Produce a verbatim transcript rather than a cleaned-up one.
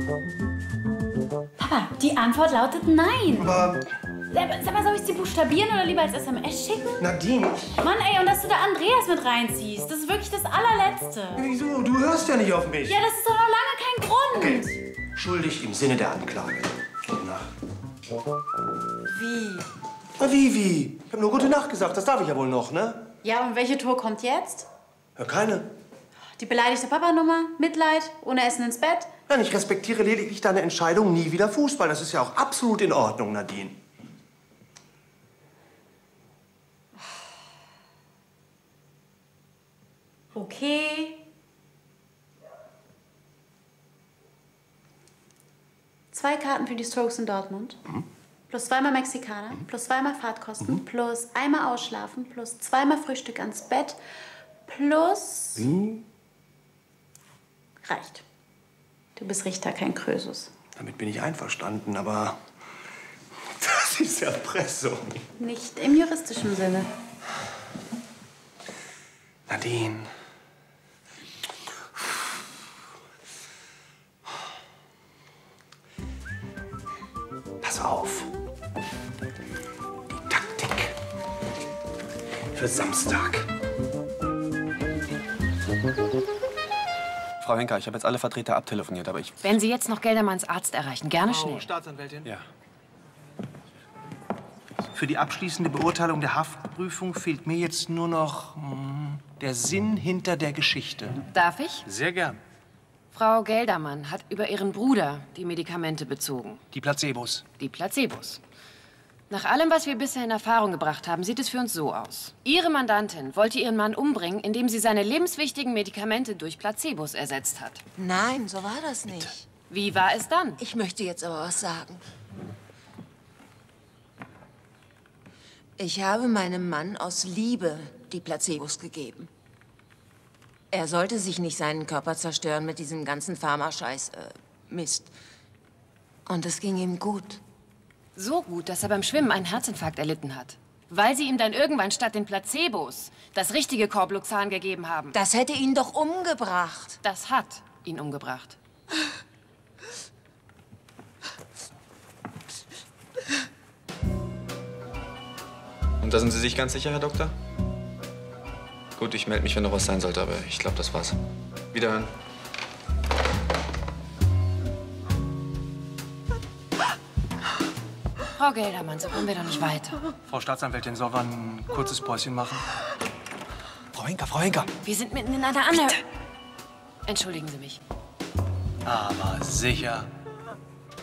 Papa, die Antwort lautet nein. Aber... Sag mal, soll ich sie buchstabieren oder lieber als S M S schicken? Nadine... Mann, ey, und dass du da Andreas mit reinziehst, das ist wirklich das allerletzte. Wieso? Du hörst ja nicht auf mich. Ja, das ist doch noch lange kein Grund. Okay. Schuldig im Sinne der Anklage. Gute Nacht. Wie? Na, wie, wie? Ich hab nur gute Nacht gesagt, das darf ich ja wohl noch, ne? Ja, und welche Tour kommt jetzt? Ja, keine. Die beleidigte Papa-Nummer, Mitleid, ohne Essen ins Bett? Nein, ich respektiere lediglich deine Entscheidung, nie wieder Fußball. Das ist ja auch absolut in Ordnung, Nadine. Okay. Zwei Karten für die Strokes in Dortmund. Mhm. Plus zweimal Mexikaner, mhm. plus zweimal Fahrtkosten, mhm. plus einmal Ausschlafen, plus zweimal Frühstück ans Bett, plus... Mhm. Reicht. Du bist Richter, kein Krösus. Damit bin ich einverstanden, aber das ist Erpressung. Nicht im juristischen Sinne. Nadine. Pass auf. Die Taktik für Samstag. Frau Henker, ich habe jetzt alle Vertreter abtelefoniert, aber ich... Wenn Sie jetzt noch Geldermanns Arzt erreichen, gerne Frau schnell. Staatsanwältin? Ja. Für die abschließende Beurteilung der Haftprüfung fehlt mir jetzt nur noch hm, der Sinn hinter der Geschichte. Darf ich? Sehr gern. Frau Geldermann hat über ihren Bruder die Medikamente bezogen. Die Placebos. Die Placebos. Nach allem, was wir bisher in Erfahrung gebracht haben, sieht es für uns so aus. Ihre Mandantin wollte ihren Mann umbringen, indem sie seine lebenswichtigen Medikamente durch Placebos ersetzt hat. Nein, so war das nicht. Wie war es dann? Ich möchte jetzt aber was sagen. Ich habe meinem Mann aus Liebe die Placebos gegeben. Er sollte sich nicht seinen Körper zerstören mit diesem ganzen Pharma-Scheiß, äh, Mist. Und es ging ihm gut. So gut, dass er beim Schwimmen einen Herzinfarkt erlitten hat. Weil sie ihm dann irgendwann statt den Placebos das richtige Corpluxan gegeben haben. Das hätte ihn doch umgebracht. Das hat ihn umgebracht. Und da sind Sie sich ganz sicher, Herr Doktor? Gut, ich melde mich, wenn noch was sein sollte, aber ich glaube, das war's. Wiederhören. Frau Geldermann, so kommen wir doch nicht weiter. Frau Staatsanwältin, sollen wir ein kurzes Päuschen machen? Frau Henker, Frau Henker! Wir sind mitten in einer Anhörung. Entschuldigen Sie mich. Aber sicher.